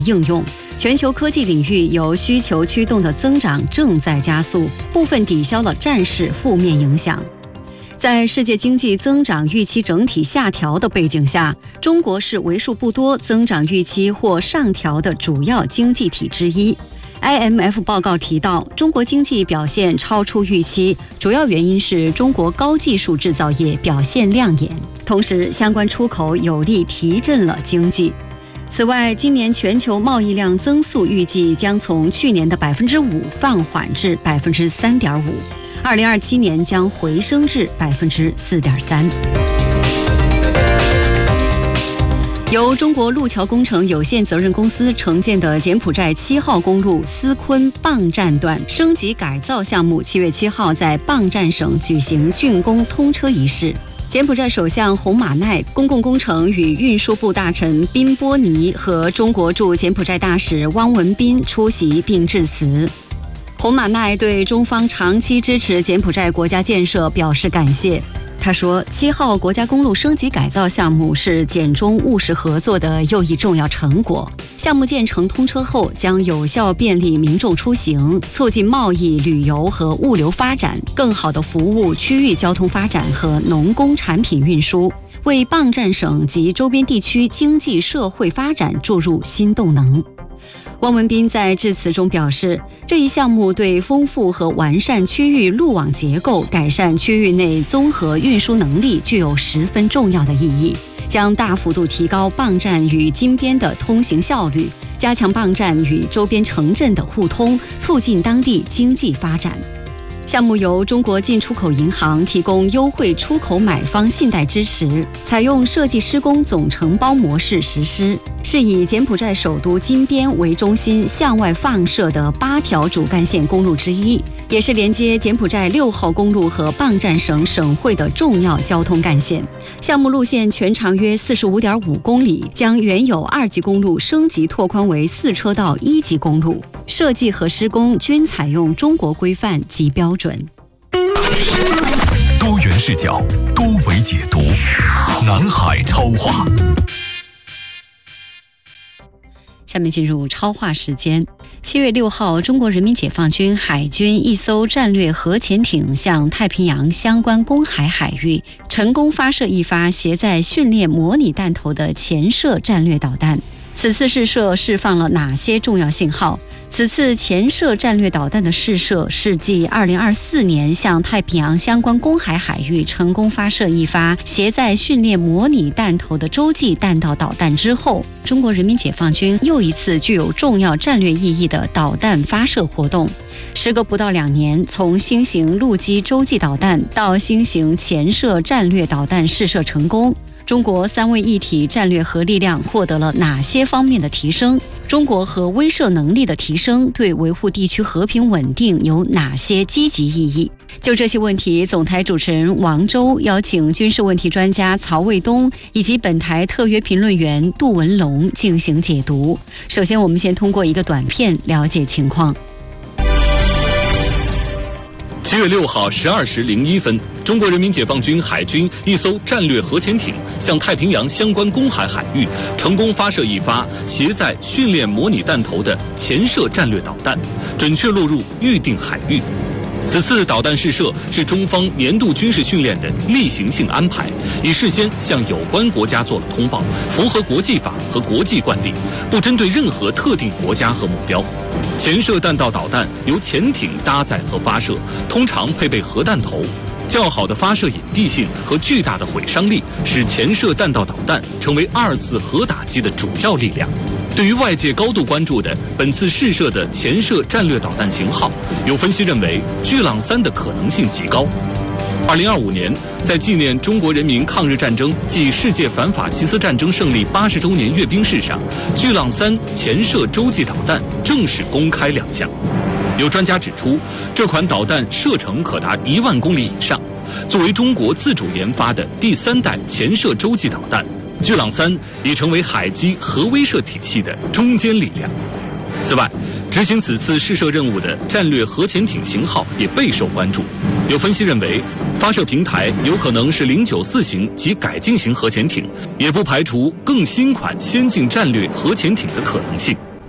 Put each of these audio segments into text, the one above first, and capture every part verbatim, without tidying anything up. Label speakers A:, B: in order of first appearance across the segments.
A: 应用。全球科技领域由需求驱动的增长正在加速，部分抵消了战事负面影响。在世界经济增长预期整体下调的背景下，中国是为数不多增长预期或上调的主要经济体之一。I M F 报告提到，中国经济表现超出预期，主要原因是中国高技术制造业表现亮眼，同时相关出口有力提振了经济。此外，今年全球贸易量增速预计将从去年的百分之五放缓至百分之三点五，二零二七年将回升至百分之四点三。由中国路桥工程有限责任公司承建的柬埔寨七号公路思昆磅站段升级改造项目，七月七号在磅站省举行竣工通车仪式。柬埔寨首相洪马奈、公共工程与运输部大臣宾波尼和中国驻柬埔寨大使汪文斌出席并致辞。洪马奈对中方长期支持柬埔寨国家建设表示感谢。他说，七号国家公路升级改造项目是柬中务实合作的又一重要成果。项目建成通车后，将有效便利民众出行，促进贸易、旅游和物流发展，更好地服务区域交通发展和农工产品运输，为磅站省及周边地区经济社会发展注入新动能。汪文斌在致辞中表示，这一项目对丰富和完善区域路网结构、改善区域内综合运输能力具有十分重要的意义，将大幅度提高磅站与金边的通行效率，加强磅站与周边城镇的互通，促进当地经济发展。项目由中国进出口银行提供优惠出口买方信贷支持，采用设计施工总承包模式实施，是以柬埔寨首都金边为中心向外放射的八条主干线公路之一，也是连接柬埔寨六号公路和磅站省省会的重要交通干线。项目路线全长约 四十五点五公里，将原有二级公路升级拓宽为四车道一级公路，设计和施工均采用中国规范及标准。
B: 多元视角，多维解读，南海超话。
A: 下面进入超话时间。七月六号，中国人民解放军海军一艘战略核潜艇向太平洋相关公海海域成功发射一发携载训练模拟弹头的潜射战略导弹。此次试射释放了哪些重要信号？此次潜射战略导弹的试射是继二零二四年向太平洋相关公海海域成功发射一发携载训练模拟弹头的洲际弹道导弹之后，中国人民解放军又一次具有重要战略意义的导弹发射活动。时隔不到两年，从新型陆基洲际导弹到新型潜射战略导弹试射成功，中国三位一体战略核力量获得了哪些方面的提升？中国核威慑能力的提升对维护地区和平稳定有哪些积极意义？就这些问题，总台主持人王周邀请军事问题专家曹卫东以及本台特约评论员杜文龙进行解读。首先，我们先通过一个短片了解情况。
C: 七月六号十二时零一分，中国人民解放军海军一艘战略核潜艇向太平洋相关公海海域成功发射一发携载训练模拟弹头的潜射战略导弹，准确落入预定海域。此次导弹试射是中方年度军事训练的例行性安排，已事先向有关国家做了通报，符合国际法和国际惯例，不针对任何特定国家和目标。潜射弹道导弹由潜艇搭载和发射，通常配备核弹头。较好的发射隐蔽性和巨大的毁伤力，使潜射弹道导弹成为二次核打击的主要力量。对于外界高度关注的本次试射的潜射战略导弹型号，有分析认为巨浪三的可能性极高。二零二五年，在纪念中国人民抗日战争暨世界反法西斯战争胜利八十周年阅兵式上，巨浪三潜射洲际导弹正式公开亮相。有专家指出，这款导弹射程可达一万公里以上，作为中国自主研发的第三代潜射洲际导弹，巨浪三已成为海基核威慑体系的中坚力量。此外，执行此次试射任务的战略核潜艇型号也备受关注。有分析认为，发射平台有可能是零九四型及改进型核潜艇，也不排除更新款先进战略核潜艇的可能性。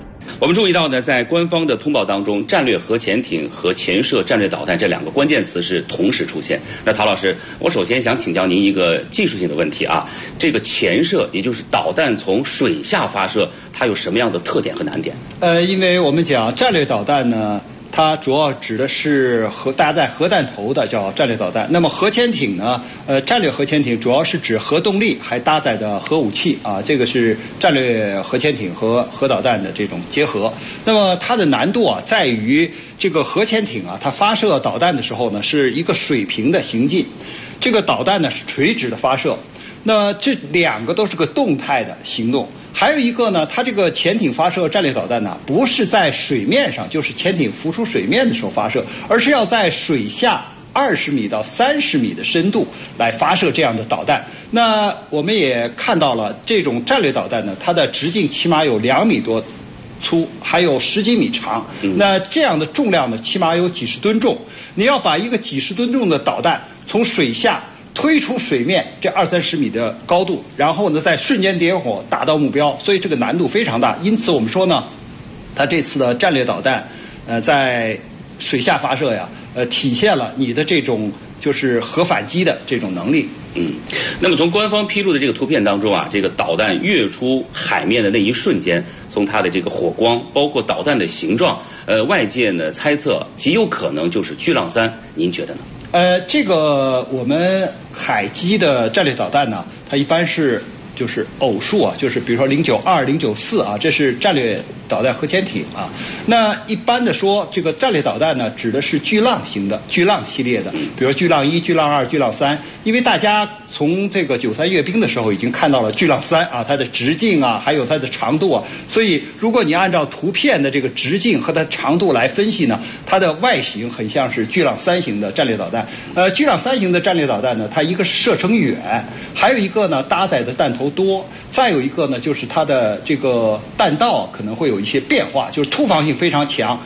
D: 我们注意到呢，在官方的通报当中，战略核潜艇和潜射战略导弹这两个关键词是同时出现。那曹老师，我首先想请教您一个技术性的问题啊，这个潜射，也就是导弹从水下发射，它有什么样的特点和难点？
E: 呃，因为我们讲战略导弹呢，它主要指的是核搭载核弹头的叫战略导弹。那么核潜艇呢，呃，战略核潜艇主要是指核动力还搭载的核武器啊，这个是战略核潜艇和核导弹的这种结合。那么它的难度啊，在于这个核潜艇啊，它发射导弹的时候呢，是一个水平的行进，这个导弹呢是垂直的发射。那这两个都是个动态的行动，还有一个呢，它这个潜艇发射战略导弹呢，不是在水面上，就是潜艇浮出水面的时候发射，而是要在水下二十米到三十米的深度来发射这样的导弹。那我们也看到了，这种战略导弹呢，它的直径起码有两米多粗，还有十几米长。那这样的重量呢，起码有几十吨重。你要把一个几十吨重的导弹从水下推出水面这二三十米的高度，然后呢再瞬间点火打到目标，所以这个难度非常大。因此我们说呢，它这次的战略导弹，呃，在水下发射呀，呃，体现了你的这种就是核反击的这种能力。
D: 嗯，那么从官方披露的这个图片当中啊，这个导弹跃出海面的那一瞬间，从它的这个火光，包括导弹的形状，呃，外界呢猜测极有可能就是巨浪三，您觉得呢？
E: 呃，这个我们海基的战略导弹呢，它一般是就是偶数啊，就是比如说零九二、零九四啊，这是战略导弹核潜艇啊。那一般的说，这个战略导弹呢，指的是巨浪型的、巨浪系列的，比如巨浪一、巨浪二、巨浪三。因为大家从这个九三阅兵的时候已经看到了巨浪三啊，它的直径啊，还有它的长度啊，所以如果你按照图片的这个直径和它长度来分析呢，它的外形很像是巨浪三型的战略导弹。呃，巨浪三型的战略导弹呢，它一个是射程远，还有一个呢搭载的弹头多，再有一个呢就是它的这个弹道可能会有一些变化，就是突防性非常强。